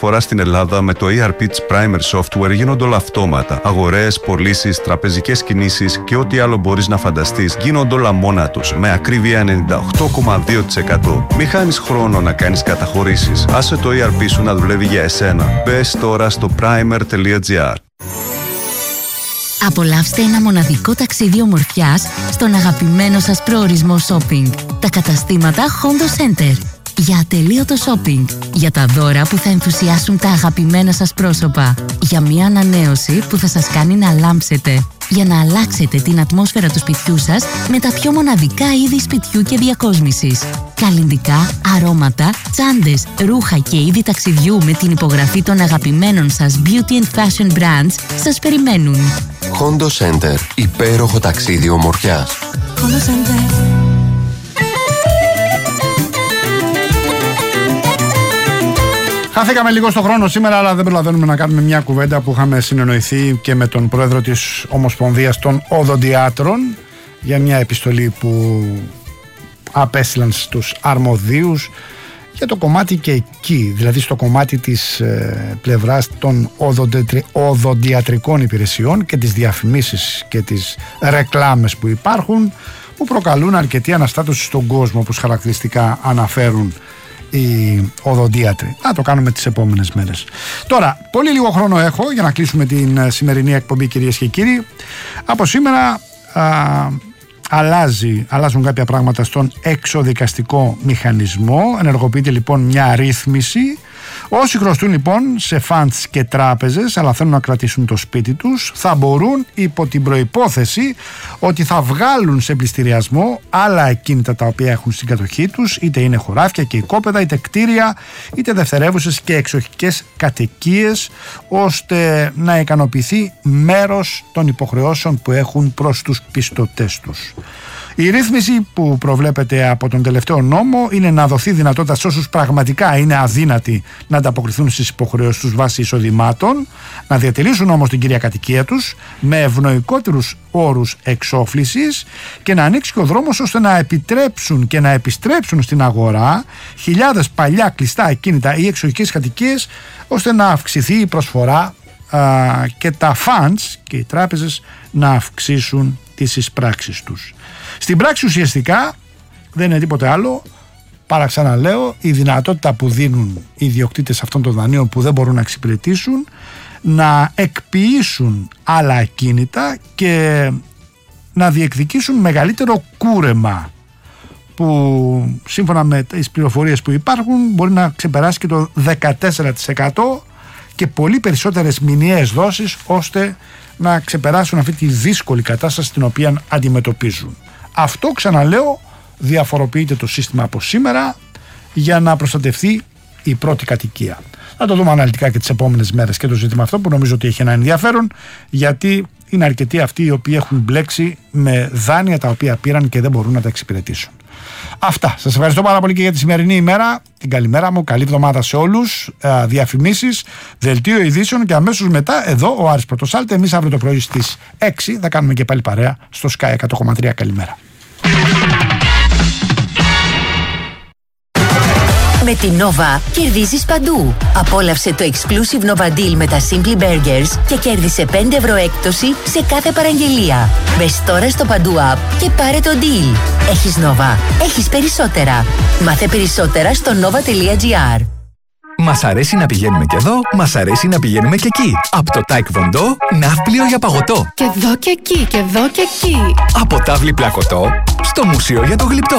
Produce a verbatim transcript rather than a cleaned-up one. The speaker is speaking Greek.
φορά στην Ελλάδα με το ι αρ πι της Primer Software γίνονται όλα αυτόματα. Αγορές, πωλήσεις, τραπεζικές κινήσεις και ό,τι άλλο μπορείς να φανταστείς γίνονται όλα μόνα τους, με ακρίβεια ενενήντα οκτώ κόμμα δύο τοις εκατό. Μη χάνεις χρόνο να κάνεις καταχωρήσεις. Άσε το ι αρ πι σου να δουλεύει για εσένα. Μπες τώρα στο primer τελεία gr. Απολαύστε ένα μοναδικό ταξίδι ομορφιάς στον αγαπημένο σας προορισμό shopping. Τα καταστήματα Hondo Center. Για ατελείωτο shopping. Για τα δώρα που θα ενθουσιάσουν τα αγαπημένα σας πρόσωπα. Για μια ανανέωση που θα σας κάνει να λάμψετε. Για να αλλάξετε την ατμόσφαιρα του σπιτιού σας με τα πιο μοναδικά είδη σπιτιού και διακόσμησης. Καλλυντικά, αρώματα, τσάντες, ρούχα και είδη ταξιδιού με την υπογραφή των αγαπημένων σας beauty and fashion brands σας περιμένουν. Hondo Center. Υπέροχο ταξίδι ομορφιάς. Hondo Center. Χάθηκαμε λίγο στο χρόνο σήμερα, αλλά δεν προλαβαίνουμε να κάνουμε μια κουβέντα που είχαμε συνεννοηθεί και με τον πρόεδρο της Ομοσπονδίας των Οδοντιάτρων για μια επιστολή που απέστειλαν στους αρμοδίους για το κομμάτι και εκεί, δηλαδή στο κομμάτι της ε, πλευράς των οδοντιατρικών υπηρεσιών και τις διαφημίσεις και τις ρεκλάμες που υπάρχουν, που προκαλούν αρκετή αναστάτωση στον κόσμο, όπως χαρακτηριστικά αναφέρουν οι οδοντίατροι. Θα το κάνουμε τις επόμενες μέρες. Τώρα, πολύ λίγο χρόνο έχω για να κλείσουμε την σημερινή εκπομπή, κυρίες και κύριοι. Από σήμερα α, αλλάζει, αλλάζουν κάποια πράγματα στον εξοδικαστικό μηχανισμό. Ενεργοποιείται λοιπόν μια ρύθμιση. Όσοι χρωστούν λοιπόν σε φαντς και τράπεζες αλλά θέλουν να κρατήσουν το σπίτι τους, θα μπορούν υπό την προϋπόθεση ότι θα βγάλουν σε πληστηριασμό άλλα ακίνητα τα οποία έχουν στην κατοχή τους, είτε είναι χωράφια και οικόπεδα, είτε κτίρια, είτε δευτερεύουσες και εξοχικές κατοικίες, ώστε να ικανοποιηθεί μέρος των υποχρεώσεων που έχουν προς τους πιστωτές τους. Η ρύθμιση που προβλέπεται από τον τελευταίο νόμο είναι να δοθεί δυνατότητα σε όσους πραγματικά είναι αδύνατοι να ανταποκριθούν στις υποχρεώσεις τους βάσει εισοδημάτων, να διατηρήσουν όμως την κυρία κατοικία τους με ευνοϊκότερους όρους εξόφλησης και να ανοίξει και ο δρόμος ώστε να επιτρέψουν και να επιστρέψουν στην αγορά χιλιάδες παλιά κλειστά ακίνητα ή εξοχικές κατοικίες, ώστε να αυξηθεί η προσφορά α, και τα funds και οι τράπεζες να αυξήσουν τις εισπράξεις τους. Στην πράξη ουσιαστικά δεν είναι τίποτε άλλο παρά, ξαναλέω, η δυνατότητα που δίνουν οι ιδιοκτήτες αυτών των δανείων που δεν μπορούν να εξυπηρετήσουν να εκποιήσουν άλλα ακίνητα και να διεκδικήσουν μεγαλύτερο κούρεμα, που σύμφωνα με τις πληροφορίες που υπάρχουν μπορεί να ξεπεράσει και το δεκατέσσερα τοις εκατό και πολύ περισσότερες μηνιαίες δόσεις, ώστε να ξεπεράσουν αυτή τη δύσκολη κατάσταση την οποία αντιμετωπίζουν. Αυτό, ξαναλέω, διαφοροποιείται το σύστημα από σήμερα για να προστατευτεί η πρώτη κατοικία. Θα το δούμε αναλυτικά και τις επόμενες μέρες και το ζήτημα αυτό, που νομίζω ότι έχει ένα ενδιαφέρον, γιατί είναι αρκετοί αυτοί οι οποίοι έχουν μπλέξει με δάνεια τα οποία πήραν και δεν μπορούν να τα εξυπηρετήσουν. Αυτά. Σας ευχαριστώ πάρα πολύ και για τη σημερινή ημέρα. Την καλημέρα μου. Καλή εβδομάδα σε όλους. Ε, διαφημίσεις, δελτίο ειδήσεων και αμέσως μετά εδώ ο Άρης Πρωτοσάλτε. Εμείς αύριο το πρωί στις έξι θα κάνουμε και πάλι παρέα στο Sky εκατό κόμμα τρία. Καλημέρα. Με την Nova κερδίζεις παντού. Απόλαυσε το exclusive Nova Deal με τα Simply Burgers και κέρδισε πέντε ευρώ έκπτωση σε κάθε παραγγελία. Μπες τώρα στο Παντού App και πάρε το deal. Έχεις Nova. Έχεις περισσότερα. Μάθε περισσότερα στο nova τελεία gr. Μας αρέσει να πηγαίνουμε και εδώ, μας αρέσει να πηγαίνουμε και εκεί. Από το Taekwondo, ναύπλιο για παγωτό. Και εδώ και εκεί, και εδώ και εκεί. Από τάβλη πλακωτό, στο μουσείο για το γλυπτό.